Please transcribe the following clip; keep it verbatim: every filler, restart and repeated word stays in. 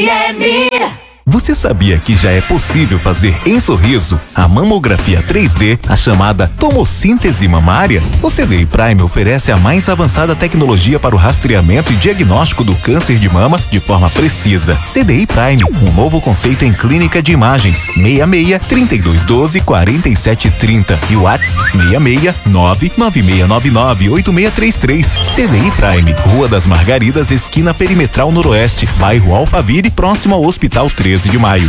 M. Você sabia que já é possível fazer em Sorriso a mamografia três D, a chamada tomossíntese mamária? O C D I Prime oferece a mais avançada tecnologia para o rastreamento e diagnóstico do câncer de mama de forma precisa. C D I Prime, um novo conceito em clínica de imagens. seis seis, trinta e dois doze, quarenta e sete trinta e o WhatsApp seis seis, nove nove seis nove nove, oito seis três três. C D I Prime, Rua das Margaridas, esquina Perimetral Noroeste, bairro Alphaville, próximo ao Hospital treze de Maio.